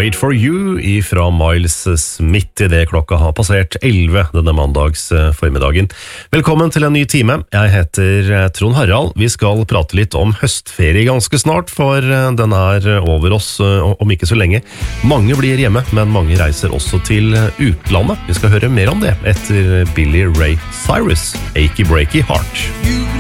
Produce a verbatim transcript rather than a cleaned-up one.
Wait for you ifra Miles Smith I det klokka har passert elleve denne mandags formiddagen. Velkommen til en ny time. Jeg heter Trond Harald. Vi skal prate litt om høstferie ganske snart, for den er over oss om ikke så lenge. Mange blir hjemme, men mange reiser også til utlandet. Vi skal høre mer om det etter Billy Ray Cyrus, Achy Breaky Heart.